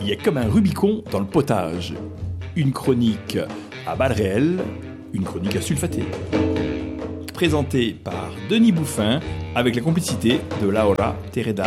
Il y a comme un Rubicon dans le potage. Une chronique à balles réelles, une chronique à sulfater. Présentée par Denis Bouffin avec la complicité de Laura Tereda.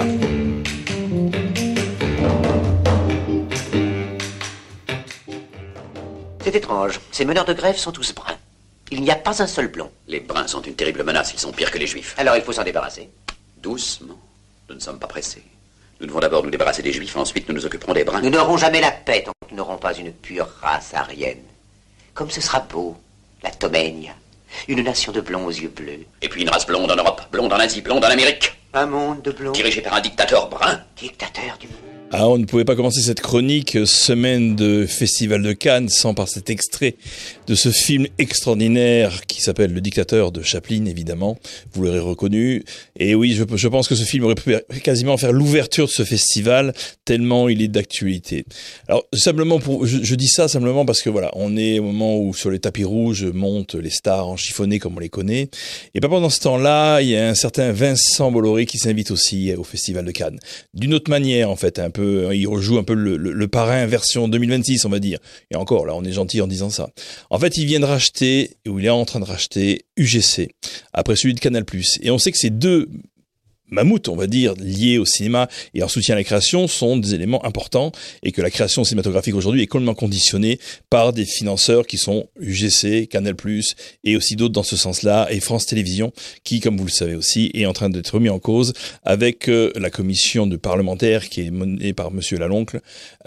C'est étrange, ces meneurs de grève sont tous bruns. Il n'y a pas un seul blond. Les bruns sont une terrible menace, ils sont pires que les juifs. Alors il faut s'en débarrasser. Doucement, nous ne sommes pas pressés. Nous devons d'abord nous débarrasser des juifs, ensuite nous nous occuperons des bruns. Nous n'aurons jamais la paix tant que nous n'aurons pas une pure race aryenne. Comme ce sera beau, la Toménia. Une nation de blonds aux yeux bleus. Et puis une race blonde en Europe, blonde en Asie, blonde en Amérique. Un monde de blonds. Dirigé par un dictateur brun. Dictateur du monde. Ah, on ne pouvait pas commencer cette chronique semaine de Festival de Cannes sans par cet extrait de ce film extraordinaire qui s'appelle Le Dictateur de Chaplin, évidemment. Vous l'aurez reconnu. Et oui, je pense que ce film aurait pu quasiment faire l'ouverture de ce festival tellement il est d'actualité. Alors, simplement je dis ça simplement parce que voilà, on est au moment où sur les tapis rouges montent les stars en chiffonné comme on les connaît. Et pas pendant ce temps-là, il y a un certain Vincent Bolloré qui s'invite aussi au Festival de Cannes. D'une autre manière, en fait, un peu. Il rejoue un peu le parrain version 2026, on va dire. Et encore, là, on est gentil en disant ça. En fait, il vient de racheter, ou il est en train de racheter, UGC, après celui de Canal+. Et on sait que ces deux mammouths, on va dire, liés au cinéma et en soutien à la création, sont des éléments importants et que la création cinématographique aujourd'hui est complètement conditionnée par des financeurs qui sont UGC, Canal+, et aussi d'autres dans ce sens-là, et France Télévisions, qui, comme vous le savez aussi, est en train d'être remis en cause avec la commission de parlementaires qui est menée par Monsieur Laloncle,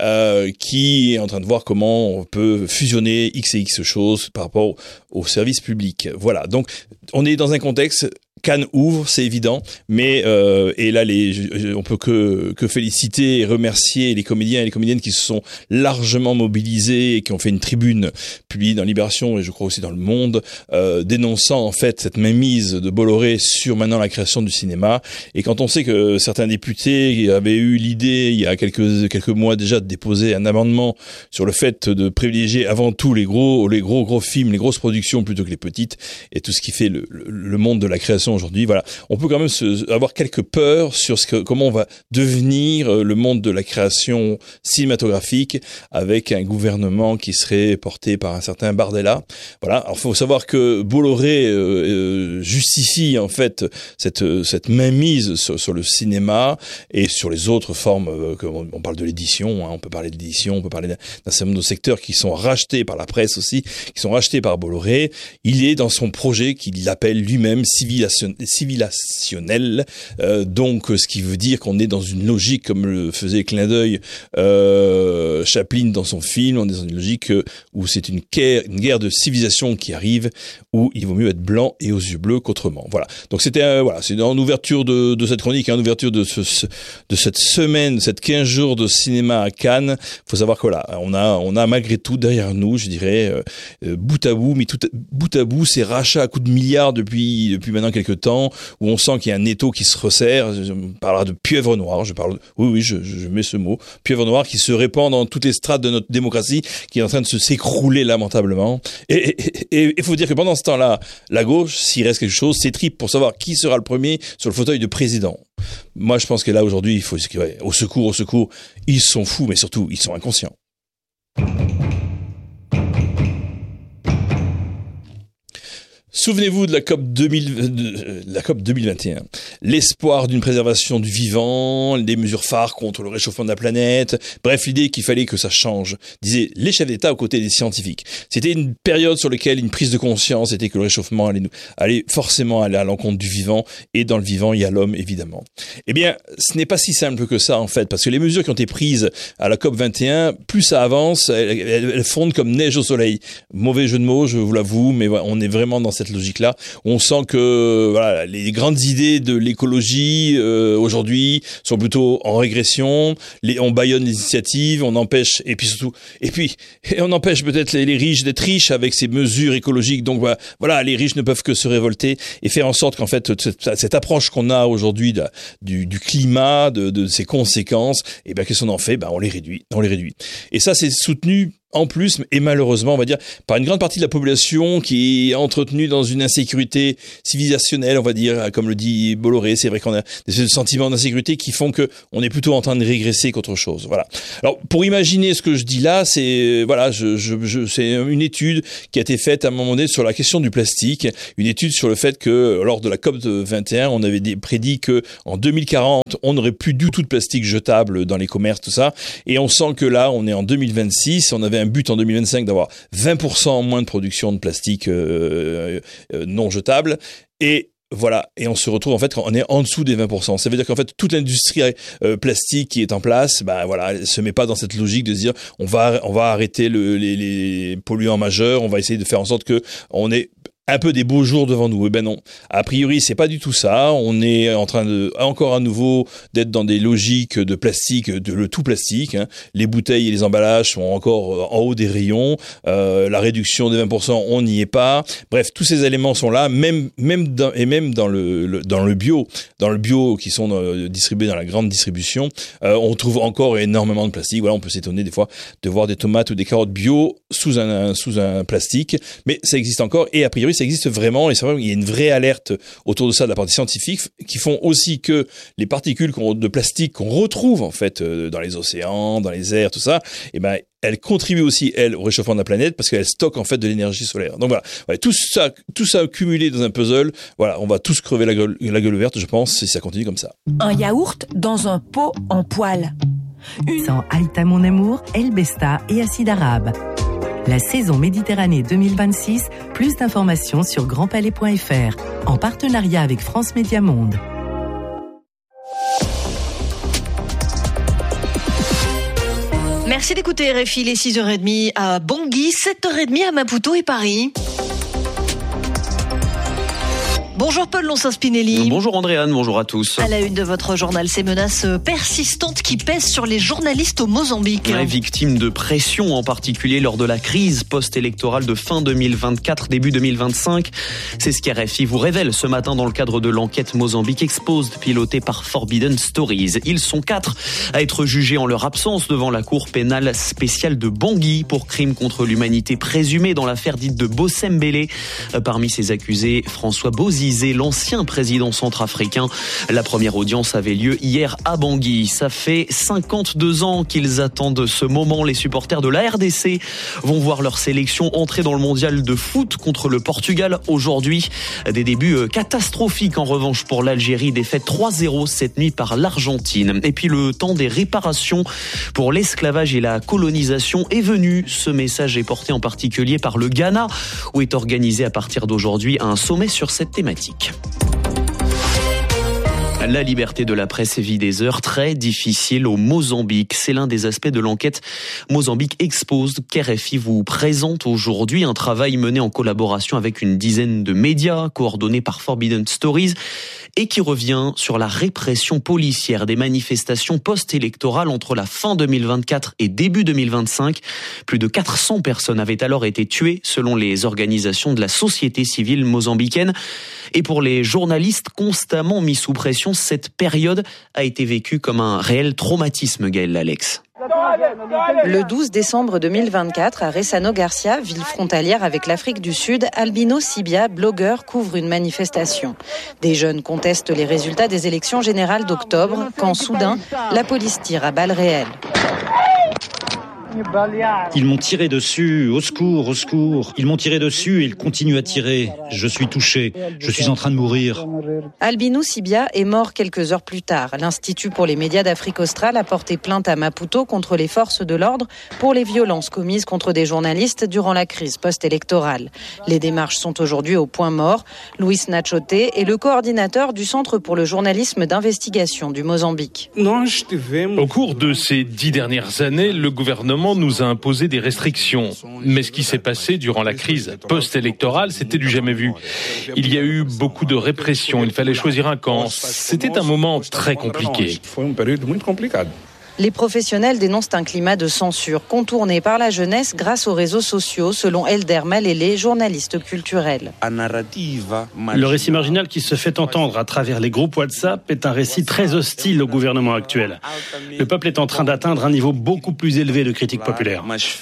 qui est en train de voir comment on peut fusionner X et X choses par rapport au service public. Voilà, donc on est dans un contexte. Cannes ouvre, c'est évident, mais et là on peut que féliciter et remercier les comédiens et les comédiennes qui se sont largement mobilisés et qui ont fait une tribune publiée dans Libération et je crois aussi dans Le Monde, dénonçant en fait cette mainmise de Bolloré sur maintenant la création du cinéma. Et quand on sait que certains députés avaient eu l'idée il y a quelques mois déjà de déposer un amendement sur le fait de privilégier avant tout les gros films, les grosses productions plutôt que les petites et tout ce qui fait le monde de la création aujourd'hui, voilà, on peut quand même avoir quelques peurs sur comment on va devenir le monde de la création cinématographique avec un gouvernement qui serait porté par un certain Bardella. Voilà, alors faut savoir que Bolloré justifie en fait cette mainmise sur le cinéma et sur les autres formes. On parle de l'édition, hein, on peut parler d'édition, on peut parler d'un certain nombre de secteurs qui sont rachetés par la presse aussi, qui sont rachetés par Bolloré. Il est dans son projet qu'il appelle lui-même civilisationnel, donc ce qui veut dire qu'on est dans une logique, comme le faisait clin d'œil Chaplin dans son film, on est dans une logique où c'est une guerre de civilisation qui arrive, où il vaut mieux être blanc et aux yeux bleus qu'autrement. Voilà. Donc c'est en ouverture de cette chronique, en ouverture de cette semaine, cette 15 jours de cinéma à Cannes. Faut savoir que voilà, on a malgré tout derrière nous, je dirais, bout à bout, mais bout à bout, ces rachats à coups de milliards depuis maintenant quelques temps, où on sent qu'il y a un étau qui se resserre. On parlera de pieuvre noire, je mets ce mot, pieuvre noire qui se répand dans toutes les strates de notre démocratie, qui est en train de s'écrouler lamentablement. Et il faut dire que pendant ce temps-là, la gauche, s'il reste quelque chose, s'étripe pour savoir qui sera le premier sur le fauteuil de président. Moi, je pense que là, aujourd'hui, il faut au secours, ils sont fous, mais surtout, ils sont inconscients. Souvenez-vous de la COP 2021. L'espoir d'une préservation du vivant, des mesures phares contre le réchauffement de la planète. Bref, l'idée qu'il fallait que ça change, disaient les chefs d'État aux côtés des scientifiques. C'était une période sur laquelle une prise de conscience était que le réchauffement allait forcément aller à l'encontre du vivant. Et dans le vivant, il y a l'homme, évidemment. Eh bien, ce n'est pas si simple que ça, en fait, parce que les mesures qui ont été prises à la COP 21, plus ça avance, elles fondent comme neige au soleil. Mauvais jeu de mots, je vous l'avoue, mais voilà, on est vraiment dans cette logique-là. On sent que voilà, les grandes idées de l'écologie aujourd'hui sont plutôt en régression. On bâillonne les initiatives, on empêche on empêche peut-être les riches d'être riches avec ces mesures écologiques. Donc voilà, les riches ne peuvent que se révolter et faire en sorte qu'en fait cette approche qu'on a aujourd'hui du climat, de ses conséquences, et ben qu'est-ce qu'on en fait? Ben on les réduit. Et ça c'est soutenu en plus, et malheureusement, on va dire, par une grande partie de la population qui est entretenue dans une insécurité civilisationnelle, on va dire, comme le dit Bolloré. C'est vrai qu'on a des sentiments d'insécurité qui font que on est plutôt en train de régresser qu'autre chose. Voilà. Alors, pour imaginer ce que je dis là, c'est, voilà, c'est une étude qui a été faite à un moment donné sur la question du plastique. Une étude sur le fait que, lors de la COP 21, on avait prédit que, en 2040, on n'aurait plus du tout de plastique jetable dans les commerces, tout ça. Et on sent que là, on est en 2026, on avait un but en 2025 d'avoir 20% moins de production de plastique non jetable. Et voilà, et on se retrouve en fait quand on est en dessous des 20%. Ça veut dire qu'en fait toute l'industrie plastique qui est en place, bah voilà, elle se met pas dans cette logique de se dire on va arrêter les polluants majeurs, on va essayer de faire en sorte que on ait un peu des beaux jours devant nous. Eh ben non. A priori, c'est pas du tout ça. On est en train de, encore à nouveau, d'être dans des logiques de plastique, le tout plastique, hein. Les bouteilles et les emballages sont encore en haut des rayons. La réduction des 20%, on n'y est pas. Bref, tous ces éléments sont là, même dans le bio qui sont distribués dans la grande distribution, on trouve encore énormément de plastique. Voilà, on peut s'étonner des fois de voir des tomates ou des carottes bio sous un plastique, mais ça existe encore et a priori ça existe vraiment, et c'est vrai qu'il y a une vraie alerte autour de ça de la partie scientifique qui font aussi que les particules de plastique qu'on retrouve en fait dans les océans, dans les airs, tout ça, et ben elles contribuent aussi, elles, au réchauffement de la planète parce qu'elles stockent en fait de l'énergie solaire. Donc voilà, ouais, tout ça accumulé dans un puzzle, voilà, on va tous crever la gueule ouverte, je pense, si ça continue comme ça. Un yaourt dans un pot en poêle. Sans Aïta mon amour, El Besta et Acide Arabe. La saison Méditerranée 2026, plus d'informations sur grandpalais.fr, en partenariat avec France Média Monde. Merci d'écouter RFI, les 6h30 à Bangui, 7h30 à Maputo et Paris. Bonjour Paul Lonsin-Spinelli. Bonjour Andréane, bonjour à tous. À la une de votre journal, ces menaces persistantes qui pèsent sur les journalistes au Mozambique. Victimes de pression, en particulier lors de la crise post-électorale de fin 2024, début 2025. C'est ce qu'RFI vous révèle ce matin dans le cadre de l'enquête Mozambique Exposed, pilotée par Forbidden Stories. Ils sont 4 à être jugés en leur absence devant la Cour pénale spéciale de Bangui pour crimes contre l'humanité présumés dans l'affaire dite de Bossembélé. Parmi ces accusés, François Bozizé, l'ancien président centrafricain. La première audience avait lieu hier à Bangui. Ça fait 52 ans qu'ils attendent ce moment. Les supporters de la RDC vont voir leur sélection entrer dans le mondial de foot contre le Portugal aujourd'hui. Des débuts catastrophiques en revanche pour l'Algérie, défaite 3-0 cette nuit par l'Argentine. Et puis le temps des réparations pour l'esclavage et la colonisation est venu. Ce message est porté en particulier par le Ghana, où est organisé à partir d'aujourd'hui un sommet sur cette thématique. La liberté de la presse vit des heures très difficiles au Mozambique. C'est l'un des aspects de l'enquête Mozambique Exposed qu'RFI vous présente aujourd'hui. Un travail mené en collaboration avec une dizaine de médias, coordonné par Forbidden Stories, et qui revient sur la répression policière des manifestations post-électorales entre la fin 2024 et début 2025. Plus de 400 personnes avaient alors été tuées selon les organisations de la société civile mozambicaine. Et pour les journalistes constamment mis sous pression, cette période a été vécue comme un réel traumatisme, Gaël Alex. Le 12 décembre 2024, à Ressano Garcia, ville frontalière avec l'Afrique du Sud, Albino Sibia, blogueur, couvre une manifestation. Des jeunes contestent les résultats des élections générales d'octobre, quand soudain, la police tire à balles réelles. Ils m'ont tiré dessus, au secours, au secours. Ils m'ont tiré dessus et ils continuent à tirer. Je suis touché, je suis en train de mourir. Albino Sibia est mort quelques heures plus tard. L'Institut pour les médias d'Afrique australe a porté plainte à Maputo contre les forces de l'ordre pour les violences commises contre des journalistes durant la crise post-électorale. Les démarches sont aujourd'hui au point mort. Luis Nachote est le coordinateur du Centre pour le journalisme d'investigation du Mozambique. Au cours de ces 10 dernières années, le gouvernement nous a imposé des restrictions. Mais ce qui s'est passé durant la crise post-électorale, c'était du jamais vu. Il y a eu beaucoup de répression, il fallait choisir un camp. C'était un moment très compliqué. Les professionnels dénoncent un climat de censure contourné par la jeunesse grâce aux réseaux sociaux, selon Elder Malélé, journaliste culturel. Le récit marginal qui se fait entendre à travers les groupes WhatsApp est un récit très hostile au gouvernement actuel. Le peuple est en train d'atteindre un niveau beaucoup plus élevé de critique populaire.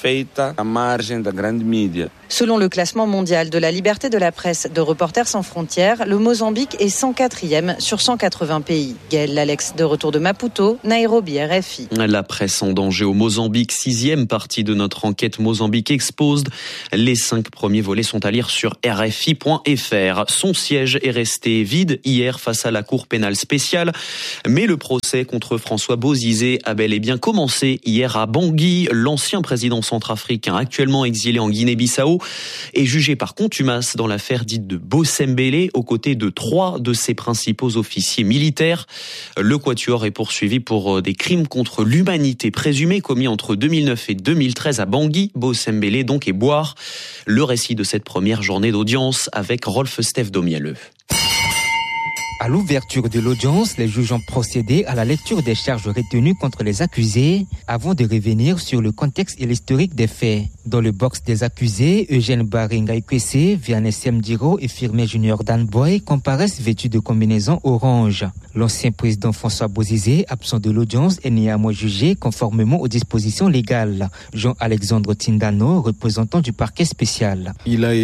Selon le classement mondial de la liberté de la presse de Reporters sans frontières, le Mozambique est 104e sur 180 pays. Gaël Lalex, de retour de Maputo, Nairobi, RFI. La presse en danger au Mozambique, 6e partie de notre enquête Mozambique Exposed. Les 5 premiers volets sont à lire sur RFI.fr. Son siège est resté vide hier face à la Cour pénale spéciale, mais le procès contre François Bozizé a bel et bien commencé hier à Bangui. L'ancien président centrafricain, actuellement exilé en Guinée-Bissau, est jugé par contumace dans l'affaire dite de Bosembélé, aux côtés de 3 de ses principaux officiers militaires. Le quatuor est poursuivi pour des crimes contre l'humanité présumés commis entre 2009 et 2013 à Bangui. Bosembélé donc, et Boire. Le récit de cette première journée d'audience avec Rolf Stef Domielleux. À l'ouverture de l'audience, les juges ont procédé à la lecture des charges retenues contre les accusés avant de revenir sur le contexte et l'historique des faits. Dans le box des accusés, Eugène Baringa-Ikwese, Vianney Semdiro et Firmin Junior Danboy comparaissent vêtus de combinaisons orange. L'ancien président François Bozizé, absent de l'audience, est néanmoins jugé conformément aux dispositions légales. Jean-Alexandre Tindano, représentant du parquet spécial. Il a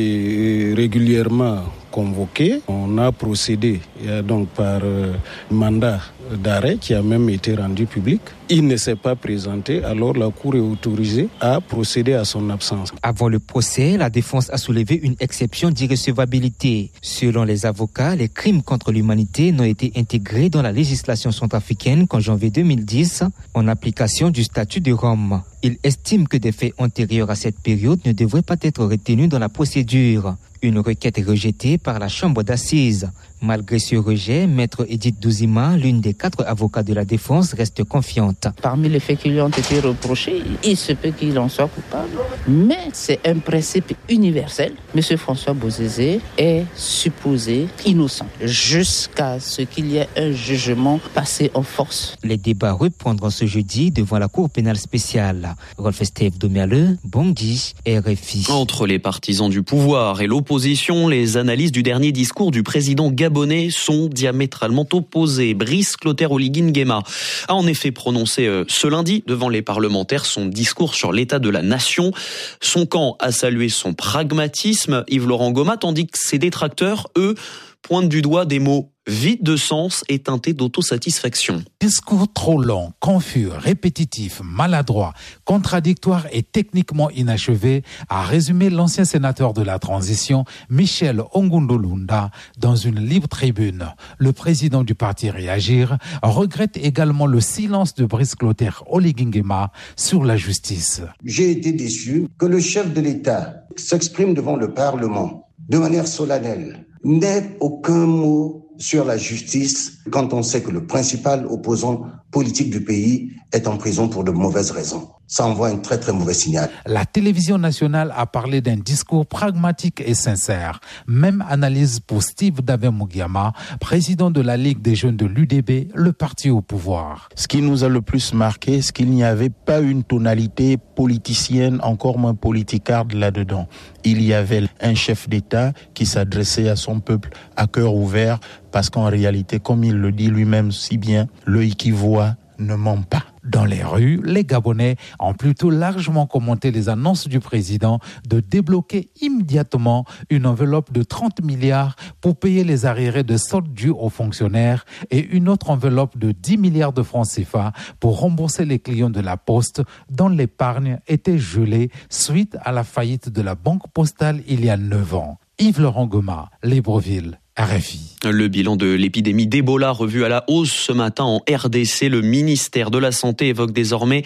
été régulièrement convoqué. On a procédé donc par mandat d'arrêt qui a même été rendu public. Il ne s'est pas présenté, alors la Cour est autorisée à procéder à son absence. Avant le procès, la défense a soulevé une exception d'irrecevabilité. Selon les avocats, les crimes contre l'humanité n'ont été intégrés dans la législation centrafricaine qu'en janvier 2010, en application du statut de Rome. Ils estiment que des faits antérieurs à cette période ne devraient pas être retenus dans la procédure. Une requête est rejetée par la chambre d'assises. Malgré ce rejet, maître Edith Douzima, l'une des 4 avocats de la défense, reste confiante. Parmi les faits qui lui ont été reprochés, il se peut qu'il en soit coupable. Mais c'est un principe universel. Monsieur François Bozizé est supposé innocent jusqu'à ce qu'il y ait un jugement passé en force. Les débats reprendront ce jeudi devant la Cour pénale spéciale. Rolf Stef Domielleux, Bangui, RFI. Entre les partisans du pouvoir et l'opposition, les analyses du dernier discours du président gabonais sont diamétralement opposées. Brice Clotaire Oligui Nguema a en effet prononcé ce lundi devant les parlementaires son discours sur l'état de la nation. Son camp a salué son pragmatisme, Yves-Laurent Goma, tandis que ses détracteurs, eux, pointent du doigt des mots vides de sens et teintés d'autosatisfaction. Discours trop long, confus, répétitif, maladroit, contradictoire et techniquement inachevé, a résumé l'ancien sénateur de la transition, Michel Ongundolunda, dans une libre tribune. Le président du parti Réagir regrette également le silence de Brice Clotaire Oligui Nguema sur la justice. J'ai été déçu que le chef de l'État s'exprime devant le Parlement de manière solennelle, n'ait aucun mot sur la justice quand on sait que le principal opposant politique du pays est en prison pour de mauvaises raisons. Ça envoie un très très mauvais signal. La télévision nationale a parlé d'un discours pragmatique et sincère. Même analyse pour Steve Dabe-Mugiama, président de la Ligue des jeunes de l'UDB, le parti au pouvoir. Ce qui nous a le plus marqué, c'est qu'il n'y avait pas une tonalité politicienne, encore moins politicarde là-dedans. Il y avait un chef d'État qui s'adressait à son peuple à cœur ouvert, parce qu'en réalité, comme il le dit lui-même si bien, l'œil qui voit ne ment pas. Dans les rues, les Gabonais ont plutôt largement commenté les annonces du président de débloquer immédiatement une enveloppe de 30 milliards pour payer les arriérés de soldes dus aux fonctionnaires et une autre enveloppe de 10 milliards de francs CFA pour rembourser les clients de la Poste dont l'épargne était gelée suite à la faillite de la Banque Postale il y a 9 ans. Yves-Laurent Goma, Libreville, RFI. Le bilan de l'épidémie d'Ebola revu à la hausse ce matin en RDC. Le ministère de la Santé évoque désormais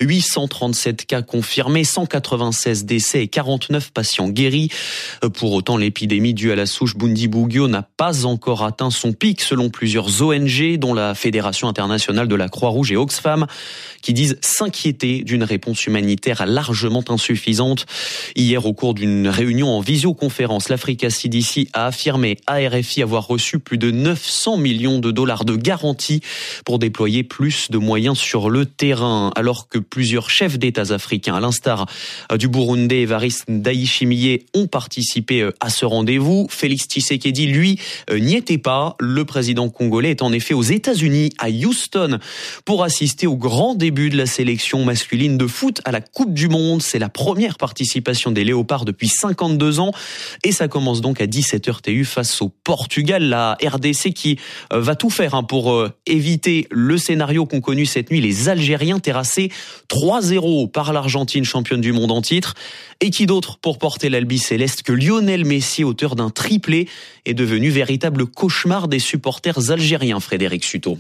837 cas confirmés, 196 décès et 49 patients guéris. Pour autant, l'épidémie due à la souche Bundibugyo n'a pas encore atteint son pic selon plusieurs ONG, dont la Fédération internationale de la Croix-Rouge et Oxfam, qui disent s'inquiéter d'une réponse humanitaire largement insuffisante. Hier, au cours d'une réunion en visioconférence, l'Africa CDC a affirmé à RFI RFI avoir reçu plus de 900 millions de dollars de garantie pour déployer plus de moyens sur le terrain, alors que plusieurs chefs d'État africains, à l'instar du Burundais Evariste Ndayishimiye, ont participé à ce rendez-vous. Félix Tshisekedi, lui, n'y était pas. Le président congolais est en effet aux États-Unis, à Houston, pour assister au grand début de la sélection masculine de foot à la Coupe du Monde. C'est la première participation des Léopards depuis 52 ans et ça commence donc à 17h TU face au Portugal. La RDC qui va tout faire pour éviter le scénario qu'ont connu cette nuit les Algériens, terrassés 3-0 par l'Argentine, championne du monde en titre. Et qui d'autre pour porter l'Albi Céleste que Lionel Messi, auteur d'un triplé, est devenu véritable cauchemar des supporters algériens, Frédéric Suto.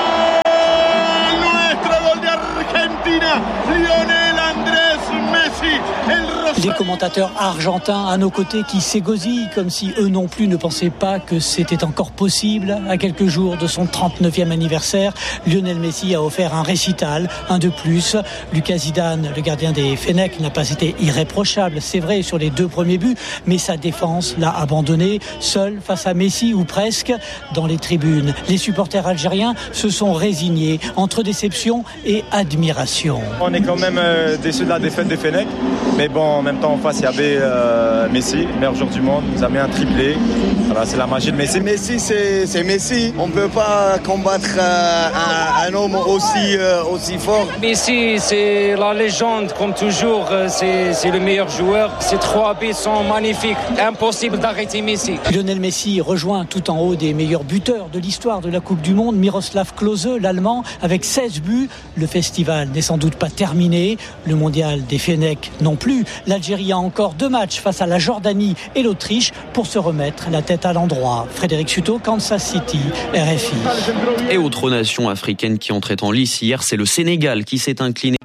Les commentateurs argentins à nos côtés qui s'égosillent comme si eux non plus ne pensaient pas que c'était encore possible. À quelques jours de son 39e anniversaire, Lionel Messi a offert un récital, un de plus. Lucas Zidane, le gardien des Fennecs, n'a pas été irréprochable, c'est vrai, sur les 2 premiers buts, mais sa défense l'a abandonné, seul face à Messi ou presque, dans les tribunes. Les supporters algériens se sont résignés entre déception et admiration. On est quand même déçus de la défaite des Fennecs, mais bon, en même temps en face il y avait Messi, meilleur joueur du monde, il nous a mis un triplé. Voilà, c'est la magie de Messi. Messi, c'est Messi. On ne peut pas combattre un homme aussi fort. Messi, c'est la légende, comme toujours. C'est le meilleur joueur. Ces 3 buts sont magnifiques. Impossible d'arrêter Messi. Lionel Messi rejoint tout en haut des meilleurs buteurs de l'histoire de la Coupe du Monde, Miroslav Klose, l'Allemand, avec 16 buts. Le festival n'est sans doute pas terminé. Le mondial des Fennecs non plus. L'Algérie a encore 2 matchs face à la Jordanie et l'Autriche pour se remettre la tête à l'endroit. Frédéric Suto, Kansas City, RFI. Et autre nation africaine qui entrait en lice hier, c'est le Sénégal qui s'est incliné